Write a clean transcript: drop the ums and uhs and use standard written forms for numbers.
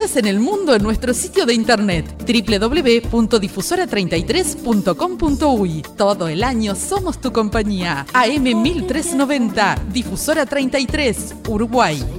noticias en el mundo en nuestro sitio de internet www.difusora33.com.uy. Todo el año somos tu compañía. AM 1390, Difusora 33, Uruguay.